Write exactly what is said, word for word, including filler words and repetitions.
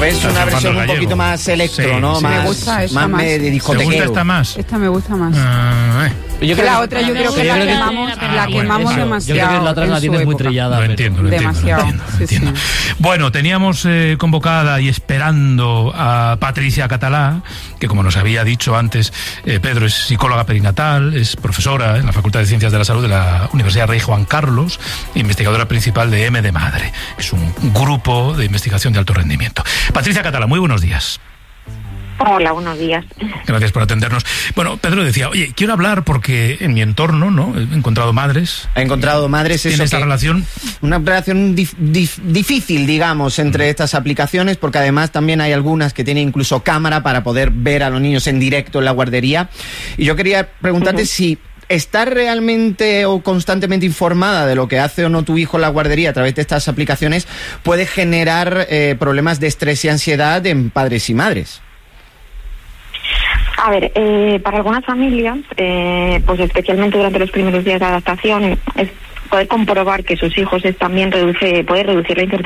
ves, una versión un poquito más electro, sí, ¿no? Sí, más, me gusta esa más, más. de discotequero. ¿Te gusta esta más? Esta me gusta más. Ah, eh. Yo que creo la que- otra yo creo que Sí, la yo creo que- quemamos, Ah, la bueno, quemamos eso. demasiado. Yo creo que la otra en la su tienes muy época. trillada. Lo pero- entiendo, lo entiendo, Demasiado, lo entiendo, lo sí, entiendo. sí. Bueno, teníamos eh, convocada y esperando a Patricia Catalá, que como nos había dicho antes, eh, Pedro es psicóloga perinatal, es profesora en la Facultad de Ciencias de la Salud de la Universidad Rey Juan Carlos, investigadora principal de M de Madre. Es un grupo de investigación de alto rendimiento. Patricia Catalá, muy buenos días. Hola, buenos días. Gracias por atendernos. Bueno, Pedro decía, oye, quiero hablar porque en mi entorno, ¿no? He encontrado madres. Ha encontrado madres ¿Tiene eso esta que- relación? Una relación dif- dif- difícil, digamos, entre estas aplicaciones, porque además también hay algunas que tienen incluso cámara para poder ver a los niños en directo en la guardería. Y yo quería preguntarte Ujú. si estar realmente o constantemente informada de lo que hace o no tu hijo en la guardería a través de estas aplicaciones puede generar eh, problemas de estrés y ansiedad en padres y madres. A ver, eh, para algunas familias, eh, pues especialmente durante los primeros días de adaptación, es poder comprobar que sus hijos es, también reduce, puede reducir la